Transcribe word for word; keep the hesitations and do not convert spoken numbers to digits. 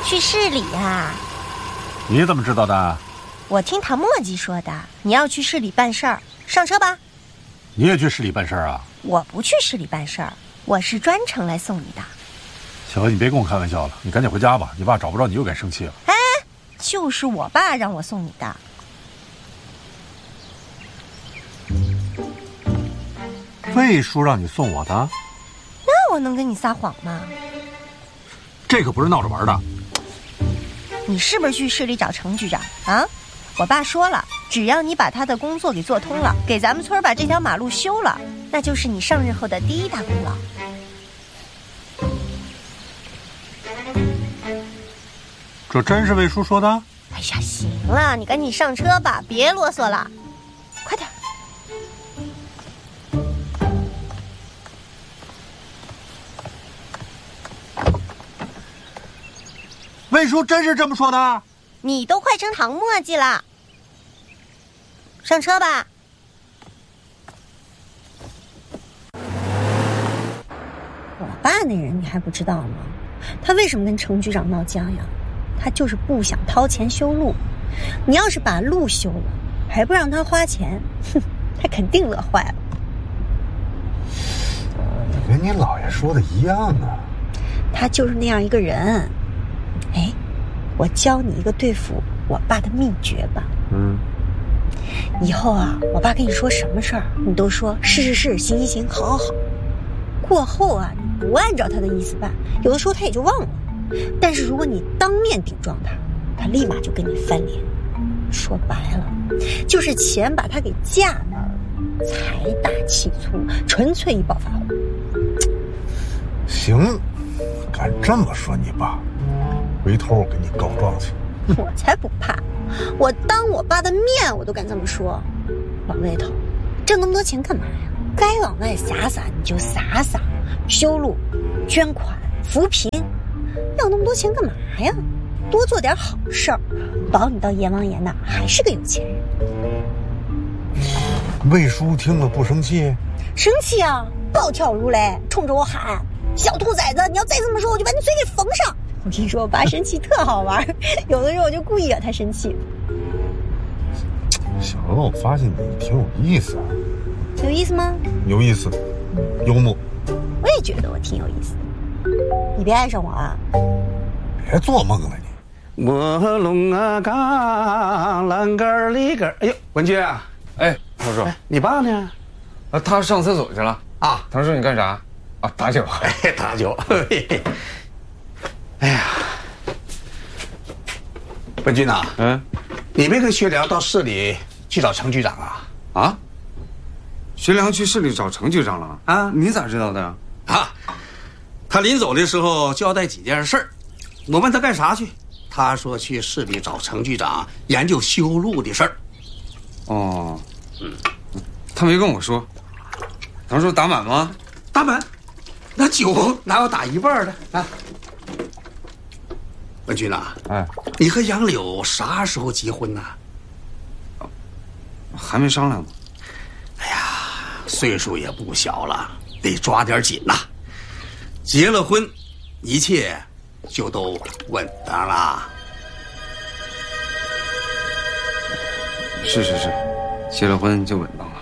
去市里呀。 你怎么知道的？ 我听唐墨迹说的。你要去市里办事儿，上车吧。 你也去市里办事儿啊？ 我不去市里办事儿，我是专程来送你的。 小何，你别跟我开玩笑了，你赶紧回家吧，你爸找不着你又该生气了。 哎，就是我爸让我送你的。 魏叔让你送我的？ 那我能跟你撒谎吗？ 这可不是闹着玩的。 你是不是去市里找程局长啊？我爸说了，只要你把他的工作给做通了，给咱们村把这条马路修了，那就是你上任后的第一大功劳。 这真是魏叔说的？ 哎呀，行了，你赶紧上车吧，别啰嗦了，快点。 魏叔真是这么说的？ 你都快成唐墨迹了，上车吧。我爸那人你还不知道吗？他为什么跟程局长闹僵呀？他就是不想掏钱修路。你要是把路修了，还不让他花钱，哼，他肯定乐坏了。 你跟你姥爷说的一样啊。 他就是那样一个人。哎，我教你一个对付我爸的秘诀吧。 嗯， 以后啊，我爸跟你说什么事儿，你都说是是是，行行行，好好好。过后啊，你不按照他的意思办，有的时候他也就忘了。但是如果你当面顶撞他，他立马就跟你翻脸。说白了，就是钱把他给架那儿了，财大气粗，纯粹一暴发户。 行，敢这么说你爸，回头我给你告状去。 我才不怕，我当我爸的面我都敢这么说。老魏头，挣那么多钱干嘛呀？该往外撒撒你就撒撒，修路、捐款、扶贫，要那么多钱干嘛呀？多做点好事儿，保你到阎王爷那儿还是个有钱人。 魏叔听了不生气？ 生气啊，暴跳如雷，冲着我喊：“小兔崽子，你要再这么说，我就把你嘴给缝上！”我跟你说，我爸生气特好玩，有的时候我就故意惹他生气。 小何，我发现你挺有意思啊。 有意思吗？ 有意思，幽默。 我也觉得我挺有意思的，你别爱上我啊！ 别做梦了你。 我龙啊嘎，栏杆里杆。哎呦，文军啊！ 哎，唐叔， 你爸呢？ 啊，他上厕所去了啊。 唐叔，你干啥？啊，打酒。 哎，打酒。哎呀，文军呐， 嗯， 你没跟学良到市里去找程局长啊？ 啊？学良去市里找程局长了啊？你咋知道的呀？ 啊，他临走的时候交代几件事儿，我问他干啥去，他说去市里找程局长研究修路的事儿。 哦，嗯，他没跟我说。唐叔打满吗？ 打满，那酒哪有打一半的啊？文军呐， 哎， 你和杨柳啥时候结婚呢？ 还没商量呢。 哎呀，岁数也不小了，得抓点紧呐。结了婚，一切就都稳当了。 是是是，结了婚就稳当了。